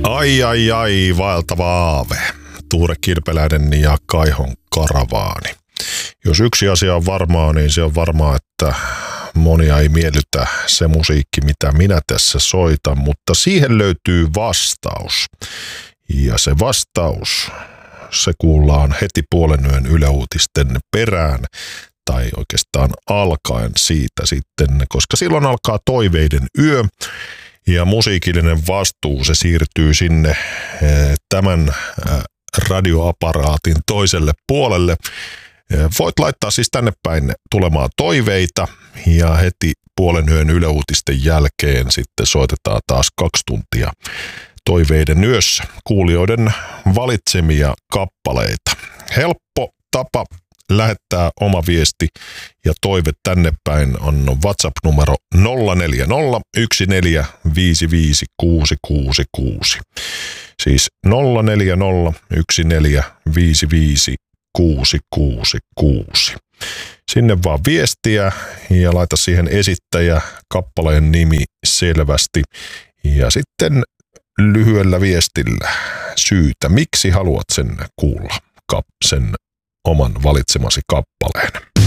Ai, vaeltava aave. Tuure Kirpeläinen ja Kaihon karavaani. Jos yksi asia on varmaa, niin se on varmaa, että monia ei miellytä se musiikki, mitä minä tässä soitan, mutta siihen löytyy vastaus. Ja se vastaus, se kuullaan heti puolen yön Yle Uutisten perään, tai oikeastaan alkaen siitä sitten, koska silloin alkaa toiveiden yö, ja musiikillinen vastuu, se siirtyy sinne tämän radioaparaatin toiselle puolelle. Voit laittaa siis tänne päin tulemaan toiveita, ja heti puolen yön Yle Uutisten jälkeen sitten soitetaan taas 2 tuntia toiveiden yössä kuulijoiden valitsemia kappaleita. Helppo tapa lähettää oma viesti ja toive tänne päin on WhatsApp-numero 0401455666. Siis 0401455666. Sinne vaan viestiä ja laita siihen esittäjä, kappaleen nimi selvästi ja sitten lyhyellä viestillä syytä, miksi haluat sen kuulla, sen oman valitsemasi kappaleen.